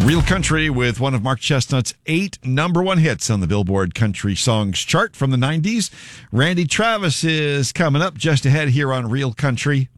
Real Country with one of Mark Chestnut's 8 number one hits on the Billboard Country Songs chart from the 90s. Randy Travis is coming up just ahead here on Real Country.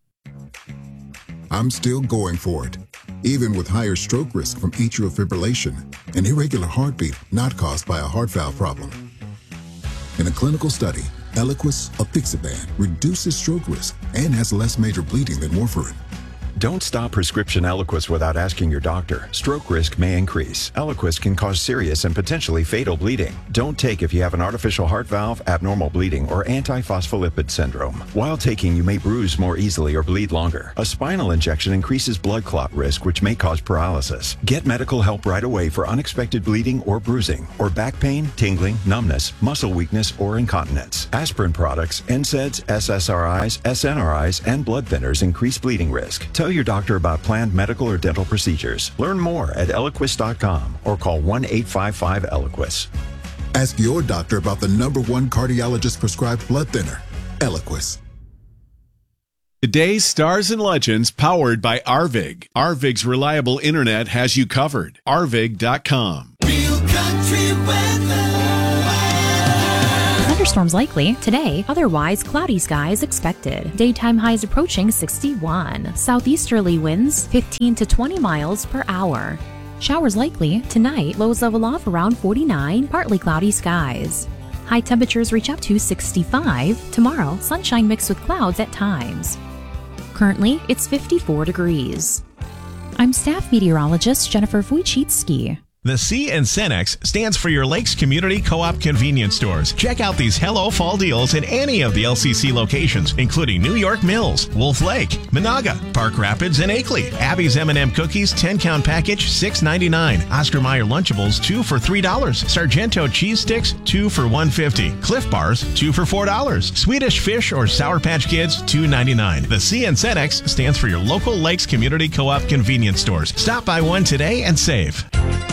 I'm still going for it, even with higher stroke risk from atrial fibrillation, an irregular heartbeat not caused by a heart valve problem. In a clinical study, Eliquis, apixaban, reduces stroke risk and has less major bleeding than warfarin. Don't stop prescription Eliquis without asking your doctor. Stroke risk may increase. Eliquis can cause serious and potentially fatal bleeding. Don't take if you have an artificial heart valve, abnormal bleeding, or antiphospholipid syndrome. While taking, you may bruise more easily or bleed longer. A spinal injection increases blood clot risk, which may cause paralysis. Get medical help right away for unexpected bleeding or bruising, or back pain, tingling, numbness, muscle weakness, or incontinence. Aspirin products, NSAIDs, SSRIs, SNRIs, and blood thinners increase bleeding risk. Tell your doctor about planned medical or dental procedures. Learn more at Eliquis.com or call 1-855-ELIQUIS. Ask your doctor about the number one cardiologist prescribed blood thinner, Eliquis. Today's Stars and Legends powered by Arvig. Arvig's reliable internet has you covered. Arvig.com. Real Country weather. Thunderstorms likely today, otherwise cloudy skies expected. Daytime highs approaching 61. Southeasterly winds 15 to 20 miles per hour. Showers likely tonight, lows level off around 49, partly cloudy skies. High temperatures reach up to 65. Tomorrow, sunshine mixed with clouds at times. Currently, it's 54 degrees. I'm staff meteorologist Jennifer Wojcicki. The C in Cenex stands for your Lakes Community Co-op convenience stores. Check out these Hello Fall deals in any of the LCC locations, including New York Mills, Wolf Lake, Monaga, Park Rapids, and Akeley. Abby's M&M Cookies 10-count package, $6.99. Oscar Mayer Lunchables, 2 for $3. Sargento Cheese Sticks, 2 for $1.50. Cliff Bars, 2 for $4. Swedish Fish or Sour Patch Kids, $2.99. The C in Cenex stands for your local Lakes Community Co-op convenience stores. Stop by one today and save.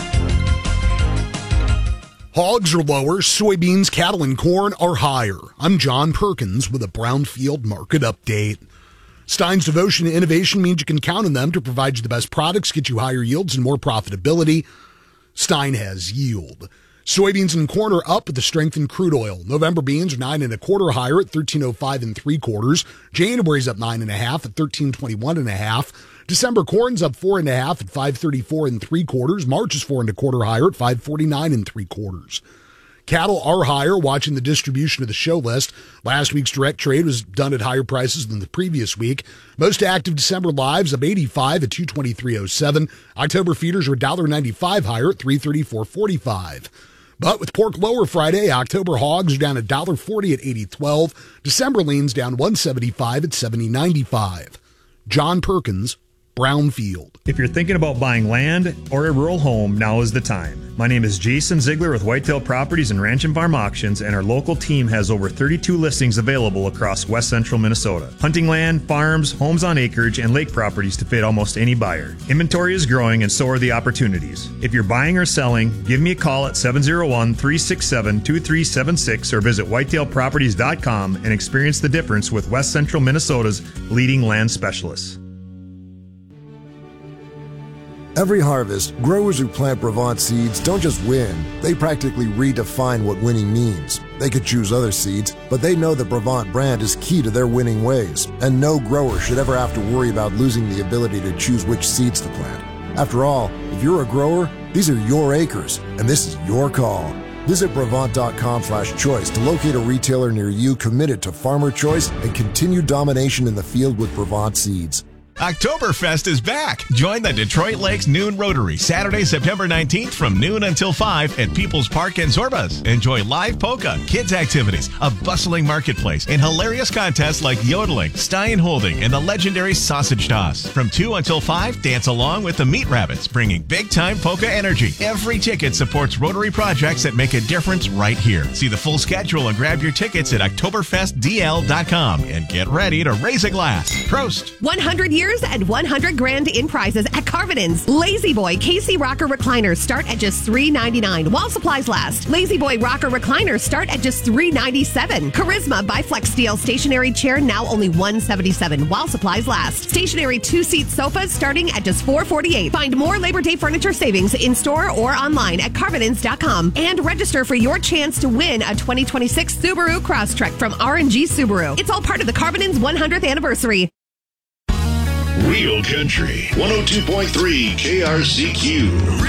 Hogs are lower, soybeans, cattle, and corn are higher. I'm John Perkins with a Brownfield Market Update. Stein's devotion to innovation means you can count on them to provide you the best products, get you higher yields and more profitability. Stein has yield. Soybeans and corn are up with the strength in crude oil. November beans are 9 1/4 higher at $13.05 3/4. January's up 9 1/2 at $13.21 1/2. December corn's up 4 1/2 at $5.34 3/4. March is 4 1/4 higher at $5.49 3/4. Cattle are higher, watching the distribution of the show list. Last week's direct trade was done at higher prices than the previous week. Most active December lives up 85 at $223.07. October feeders are $1.95 higher at $334.45. But with pork lower Friday, October hogs are down $1.40 at $80.12. December leans down $1.75 at $70.95. John Perkins, Brownfield. If you're thinking about buying land or a rural home, now is the time. My name is Jason Ziegler with Whitetail Properties and Ranch and Farm Auctions, and our local team has over 32 listings available across west central Minnesota. Hunting land, farms, homes on acreage, and lake properties to fit almost any buyer. Inventory is growing and so are the opportunities. If you're buying or selling, give me a call at 701-367-2376 or visit whitetailproperties.com and experience the difference with west central Minnesota's leading land specialists. Every harvest, growers who plant Brevant seeds don't just win, they practically redefine what winning means. They could choose other seeds, but they know the Brevant brand is key to their winning ways, and no grower should ever have to worry about losing the ability to choose which seeds to plant. After all, if you're a grower, these are your acres, and this is your call. Visit Brevant.com/choice to locate a retailer near you committed to farmer choice and continued domination in the field with Brevant seeds. Oktoberfest is back. Join the Detroit Lakes Noon Rotary Saturday, September 19th from noon until 5 at People's Park and Zorbas. Enjoy live polka, kids activities, a bustling marketplace, and hilarious contests like yodeling, Stein holding, and the legendary sausage toss. From 2 until 5, dance along with the Meat Rabbits, bringing big-time polka energy. Every ticket supports Rotary projects that make a difference right here. See the full schedule and grab your tickets at OktoberfestDL.com and get ready to raise a glass. Prost! 100 years winners and $100,000 in prizes at Carvin's. Lazy Boy Casey Rocker recliners start at just $3.99 while supplies last. Lazy Boy Rocker recliners start at just $3.97. Charisma by Flex Steel stationary chair now only $177 while supplies last. Stationary 2-seat sofas starting at just $448. Find more Labor Day furniture savings in store or online at carvinins.com and register for your chance to win a 2026 Subaru Crosstrek from R&G Subaru. It's all part of the Carvinins 100th anniversary. Real Country 102.3 KRCQ.